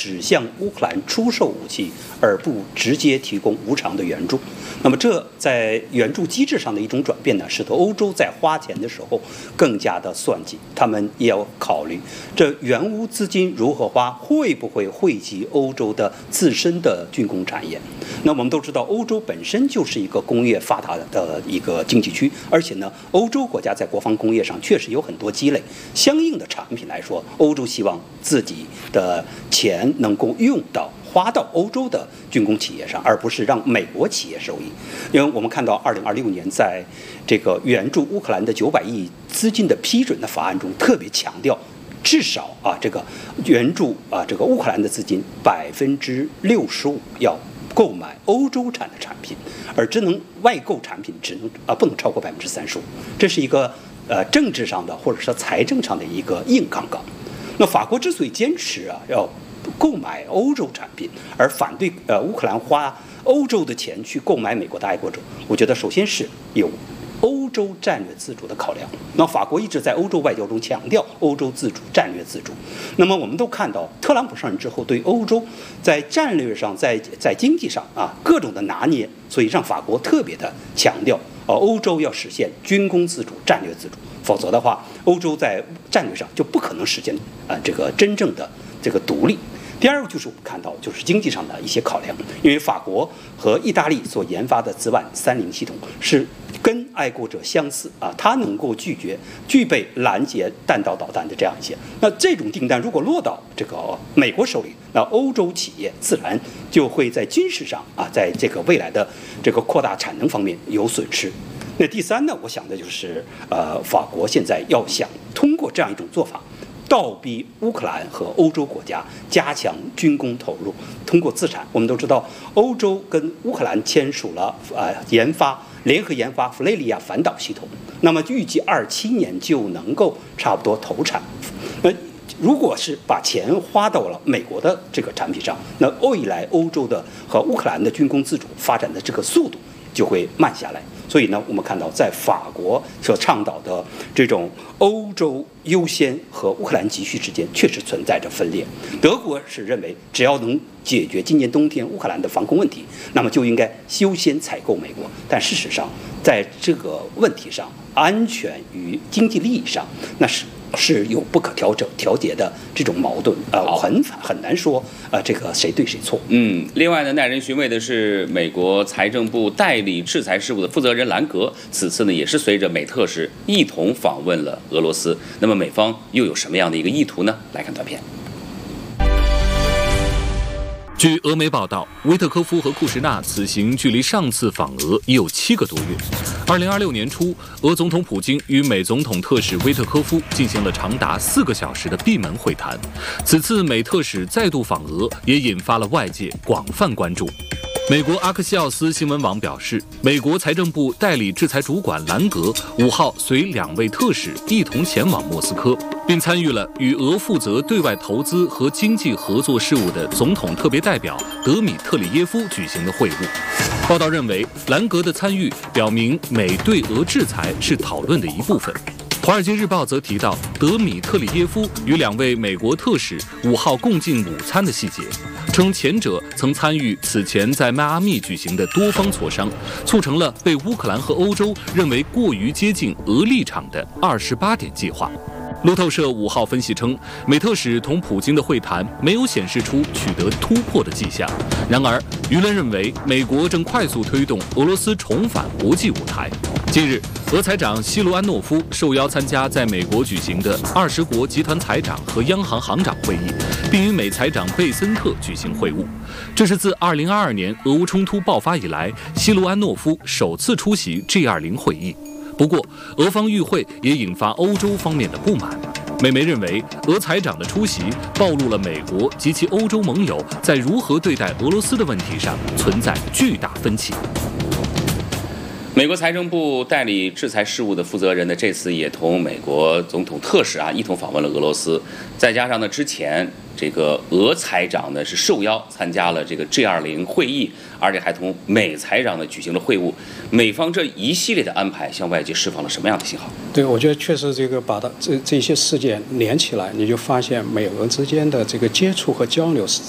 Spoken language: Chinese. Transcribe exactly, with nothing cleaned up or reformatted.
只向乌克兰出售武器，而不直接提供无偿的援助。那么这在援助机制上的一种转变呢，使得欧洲在花钱的时候更加的算计，他们也要考虑这援乌资金如何花，会不会惠及欧洲的自身的军工产业。那我们都知道，欧洲本身就是一个工业发达的一个经济区，而且呢，欧洲国家在国防工业上确实有很多积累，相应的产品来说，欧洲希望自己的钱能够用到花到欧洲的军工企业上，而不是让美国企业受益。因为我们看到二零二六年在这个援助乌克兰的九百亿资金的批准的法案中，特别强调至少啊这个援助啊这个乌克兰的资金百分之六十五要购买欧洲产的产品，而只能外购产品只能啊不能超过百分之三十五，这是一个呃政治上的或者说财政上的一个硬杠杠。那法国之所以坚持啊要购买欧洲产品，而反对呃乌克兰花欧洲的钱去购买美国的爱国者，我觉得首先是有欧洲战略自主的考量。那法国一直在欧洲外交中强调欧洲自主、战略自主。那么我们都看到，特朗普上任之后，对欧洲在战略上、在在经济上啊各种的拿捏，所以让法国特别的强调，呃，欧洲要实现军工自主、战略自主，否则的话，欧洲在战略上就不可能实现啊、呃、这个真正的这个独立。第二个就是我们看到，就是经济上的一些考量，因为法国和意大利所研发的紫菀三零系统是跟爱国者相似啊，它能够拒绝具备拦截弹道导弹的这样一些。那这种订单如果落到这个美国手里，那欧洲企业自然就会在军事上啊，在这个未来的这个扩大产能方面有损失。那第三呢，我想的就是呃，法国现在要想通过这样一种做法，倒逼乌克兰和欧洲国家加强军工投入，通过资产。我们都知道，欧洲跟乌克兰签署了呃研发联合研发弗雷利亚反导系统，那么预计二七年就能够差不多投产。那如果是把钱花到了美国的这个产品上，那未来欧洲的和乌克兰的军工自主发展的这个速度就会慢下来。所以呢，我们看到在法国所倡导的这种欧洲优先和乌克兰急需之间，确实存在着分裂。德国是认为，只要能解决今年冬天乌克兰的防空问题，那么就应该优先采购美国。但事实上，在这个问题上，安全与经济利益上，那是是有不可调整调节的这种矛盾，呃，很很难说，呃，这个谁对谁错。 嗯，另外呢，耐人寻味的是，美国财政部代理制裁事务的负责人兰格，此次呢也是随着美特使一同访问了俄罗斯。那么美方又有什么样的一个意图呢？来看短片。 据俄媒报道，维特科夫和库什纳此行距离上次访俄已有七个多月。二零二六年初，俄总统普京与美总统特使维特科夫进行了长达四个小时的闭门会谈。此次美特使再度访俄，也引发了外界广泛关注。美国阿克西奥斯新闻网表示，美国财政部代理制裁主管兰格五号随两位特使一同前往莫斯科，并参与了与俄负责对外投资和经济合作事务的总统特别代表德米特里耶夫举行的会晤。报道认为，兰格的参与表明美对俄制裁是讨论的一部分。《华尔街日报》则提到，德米特里耶夫与两位美国特使五号共进午餐的细节，称前者曾参与此前在迈阿密举行的多方磋商，促成了被乌克兰和欧洲认为过于接近俄立场的二十八点计划。路透社五号分析称，美特使同普京的会谈没有显示出取得突破的迹象。然而，舆论认为美国正快速推动俄罗斯重返国际舞台。近日，俄财长西卢安诺夫受邀参加在美国举行的二十国集团财长和央行行长会议，并与美财长贝森特举行会晤。这是自二零二二年俄乌冲突爆发以来，西卢安诺夫首次出席 G 二十 会议。不过，俄方与会也引发欧洲方面的不满。美媒认为，俄财长的出席暴露了美国及其欧洲盟友在如何对待俄罗斯的问题上存在巨大分歧。 美国财政部代理制裁事务的负责人呢，这次也同美国总统特使啊一同访问了俄罗斯，再加上呢之前这个俄财长呢是受邀参加了这个 G 二十 会议，而且还同美财长呢举行了会晤。美方这一系列的安排向外界释放了什么样的信号？ 对，我觉得确实这个把它这这些事件连起来，你就发现美俄之间的这个接触和交流是